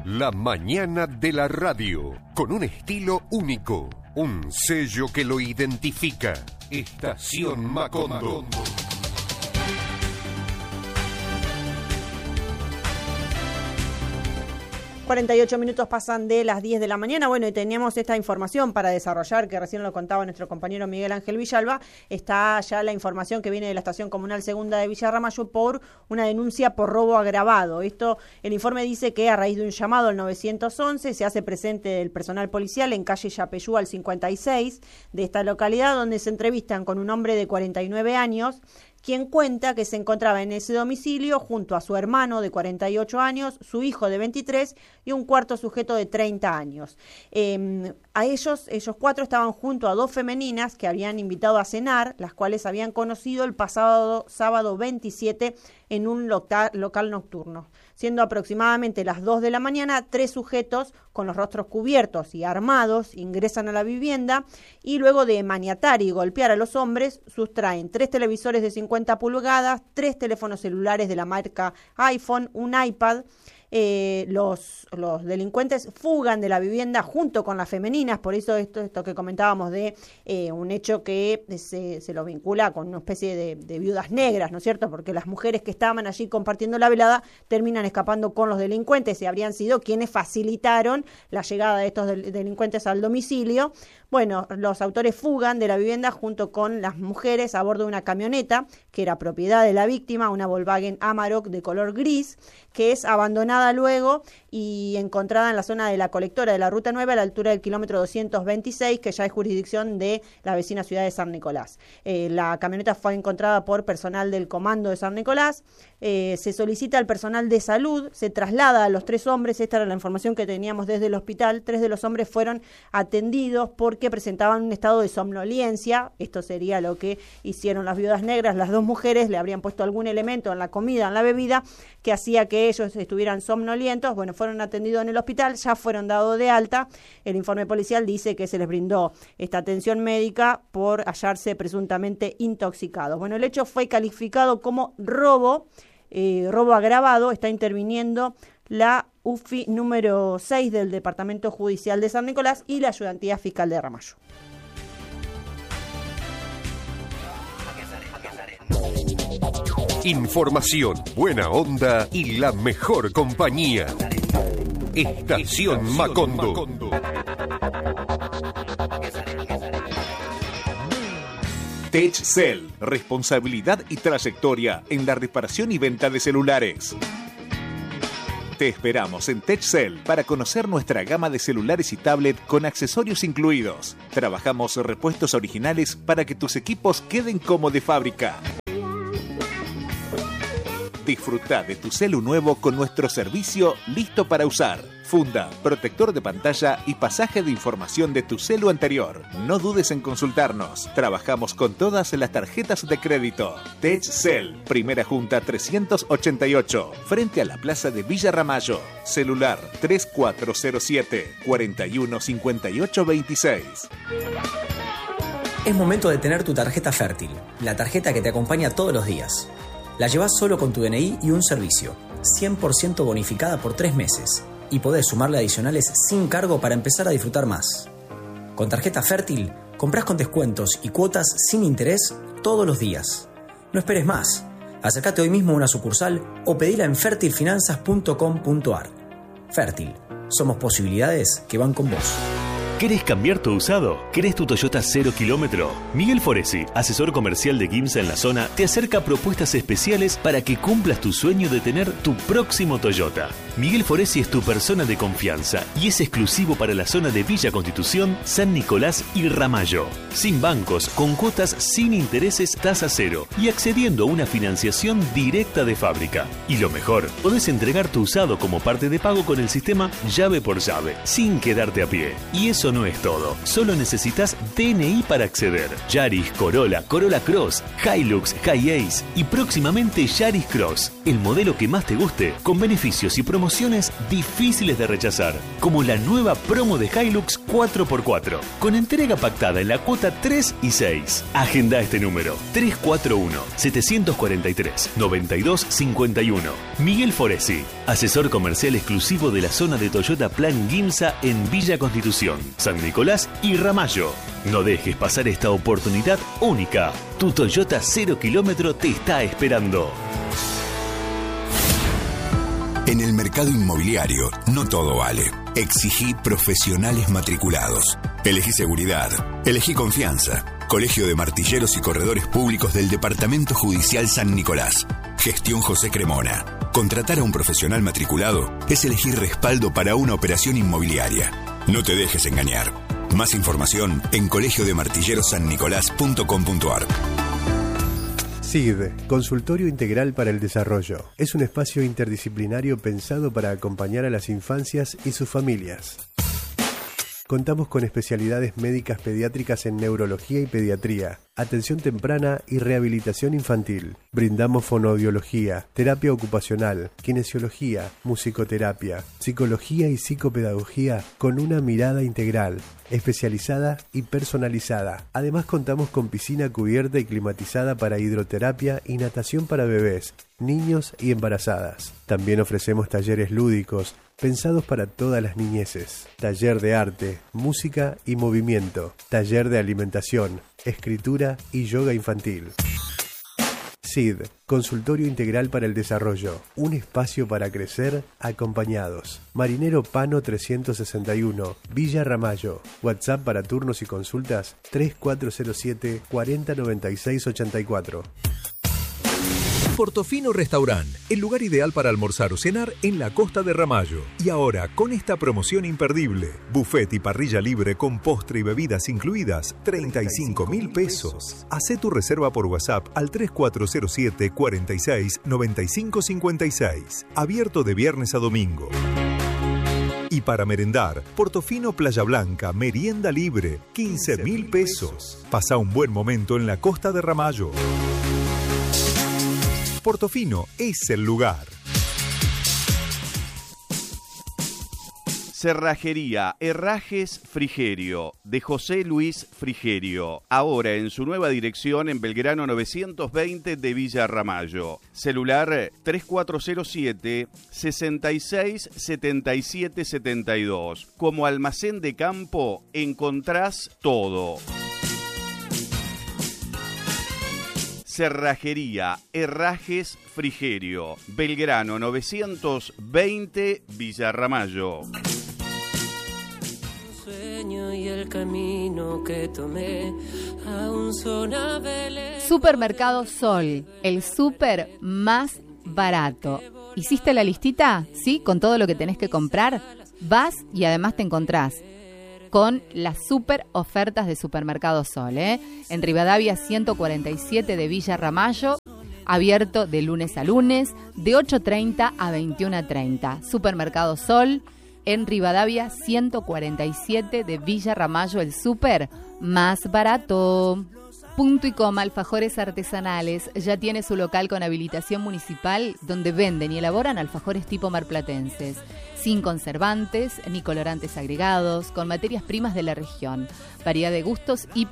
La mañana de la radio, con un estilo único, un sello que lo identifica. Estación Macondo. 48 minutos pasan de las 10 de la mañana. Bueno, y teníamos esta información para desarrollar, que recién lo contaba nuestro compañero Miguel Ángel Villalba. Está ya la información que viene de la Estación Comunal Segunda de Villa Ramallo por una denuncia por robo agravado. El informe dice que a raíz de un llamado al 911 se hace presente el personal policial en calle Yapeyú al 56 de esta localidad, donde se entrevistan con un hombre de 49 años, quien cuenta que se encontraba en ese domicilio junto a su hermano de 48 años, su hijo de 23 y un cuarto sujeto de 30 años. A ellos cuatro estaban junto a dos femeninas que habían invitado a cenar, las cuales habían conocido el pasado sábado 27 en un local nocturno. Siendo aproximadamente las 2 de la mañana, 3 sujetos con los rostros cubiertos y armados ingresan a la vivienda y luego de maniatar y golpear a los hombres, sustraen 3 televisores de 50 pulgadas, 3 teléfonos celulares de la marca iPhone, un iPad. Los delincuentes fugan de la vivienda junto con las femeninas, por eso esto que comentábamos de un hecho que se lo vincula con una especie de viudas negras, ¿no es cierto? Porque las mujeres que estaban allí compartiendo la velada terminan escapando con los delincuentes y habrían sido quienes facilitaron la llegada de estos delincuentes al domicilio. Bueno, los autores fugan de la vivienda junto con las mujeres a bordo de una camioneta que era propiedad de la víctima, una Volkswagen Amarok de color gris, que es abandonada luego y encontrada en la zona de la colectora de la Ruta 9 a la altura del kilómetro 226, que ya es jurisdicción de la vecina ciudad de San Nicolás. La camioneta fue encontrada por personal del comando de San Nicolás. Se solicita al personal de salud, se traslada a los 3 hombres, esta era la información que teníamos desde el hospital. 3 de los hombres fueron atendidos porque presentaban un estado de somnolencia. Esto sería lo que hicieron las viudas negras. Las 2 mujeres le habrían puesto algún elemento en la comida, en la bebida, que hacía que ellos estuvieran somnolientos. Bueno, fueron atendidos en el hospital, ya fueron dados de alta. El informe policial dice que se les brindó esta atención médica por hallarse presuntamente intoxicados. Bueno, el hecho fue calificado como robo agravado. Está interviniendo la UFI número 6 del Departamento Judicial de San Nicolás y la Ayudantía Fiscal de Ramallo. Información, buena onda y la mejor compañía. Estación Macondo. TechCell, responsabilidad y trayectoria en la reparación y venta de celulares. Te esperamos en TechCell para conocer nuestra gama de celulares y tablet con accesorios incluidos. Trabajamos repuestos originales para que tus equipos queden como de fábrica. Disfruta de tu celu nuevo con nuestro servicio listo para usar. Funda, protector de pantalla y pasaje de información de tu celu anterior. No dudes en consultarnos. Trabajamos con todas las tarjetas de crédito. TechCell, Primera Junta 388, frente a la Plaza de Villa Ramallo. Celular 3407 415826. Es momento de tener tu tarjeta Fértil, la tarjeta que te acompaña todos los días. La llevas solo con tu DNI y un servicio, 100% bonificada por 3 meses. Y podés sumarle adicionales sin cargo para empezar a disfrutar más. Con tarjeta Fértil, comprás con descuentos y cuotas sin interés todos los días. No esperes más. Acércate hoy mismo a una sucursal o pedila en fertilfinanzas.com.ar. Fértil, somos posibilidades que van con vos. ¿Querés cambiar tu usado? ¿Querés tu Toyota 0 kilómetro? Miguel Foresi, asesor comercial de Quimsa en la zona, te acerca propuestas especiales para que cumplas tu sueño de tener tu próximo Toyota. Miguel Foresi es tu persona de confianza y es exclusivo para la zona de Villa Constitución, San Nicolás y Ramallo. Sin bancos, con cuotas sin intereses, tasa cero y accediendo a una financiación directa de fábrica. Y lo mejor, podés entregar tu usado como parte de pago con el sistema llave por llave, sin quedarte a pie. Y eso eso no es todo. Solo necesitas DNI para acceder. Yaris, Corolla, Corolla Cross, Hilux, Hi-Ace y próximamente Yaris Cross. El modelo que más te guste, con beneficios y promociones difíciles de rechazar. Como la nueva promo de Hilux 4x4, con entrega pactada en la cuota 3 y 6. Agenda este número: 341-743-9251. Miguel Foresi, asesor comercial exclusivo de la zona de Toyota Plan Guimsa en Villa Constitución, San Nicolás y Ramallo. No dejes pasar esta oportunidad única. Tu Toyota 0 kilómetro te está esperando. En el mercado inmobiliario, no todo vale. Exigí profesionales matriculados. Elegí seguridad. Elegí confianza. Colegio de Martilleros y Corredores Públicos del Departamento Judicial San Nicolás. Gestión José Cremona. Contratar a un profesional matriculado es elegir respaldo para una operación inmobiliaria. No te dejes engañar. Más información en colegiodemartillerosannicolás.com.ar. CID, Consultorio Integral para el Desarrollo. Es un espacio interdisciplinario pensado para acompañar a las infancias y sus familias. Contamos con especialidades médicas pediátricas en neurología y pediatría, atención temprana y rehabilitación infantil. Brindamos fonoaudiología, terapia ocupacional, kinesiología, musicoterapia, psicología y psicopedagogía con una mirada integral, especializada y personalizada. Además contamos con piscina cubierta y climatizada para hidroterapia y natación para bebés, niños y embarazadas. También ofrecemos talleres lúdicos pensados para todas las niñeces. Taller de arte, música y movimiento. Taller de alimentación, escritura y yoga infantil. CID, Consultorio Integral para el Desarrollo. Un espacio para crecer acompañados. Marinero Pano 361, Villa Ramallo. WhatsApp para turnos y consultas 3407 4096 84. Portofino Restaurant, el lugar ideal para almorzar o cenar en la costa de Ramallo. Y ahora, con esta promoción imperdible, buffet y parrilla libre con postre y bebidas incluidas, 35.000 pesos. Hacé tu reserva por WhatsApp al 3407 46 95 56. Abierto de viernes a domingo. Y para merendar, Portofino Playa Blanca, merienda libre, 15.000 pesos. Pasa un buen momento en la costa de Ramallo. Portofino es el lugar. Cerrajería Herrajes Frigerio, de José Luis Frigerio. Ahora en su nueva dirección en Belgrano 920 de Villa Ramallo. Celular 3407 66 77 72. Como almacén de campo encontrás todo. Cerrajería Herrajes Frigerio, Belgrano 920 Villa Ramallo. Y el camino que tomé aún son Supermercado Sol, el súper más barato. ¿Hiciste la listita? ¿Sí? Con todo lo que tenés que comprar. Vas y además te encontrás con las super ofertas de Supermercado Sol, en Rivadavia 147 de Villa Ramallo, abierto de lunes a lunes, de 8:30 a 21:30. Supermercado Sol, en Rivadavia 147 de Villa Ramallo, el súper más barato. Punto y Coma Alfajores Artesanales ya tiene su local con habilitación municipal donde venden y elaboran alfajores tipo marplatenses, sin conservantes ni colorantes agregados, con materias primas de la región, variedad de gustos y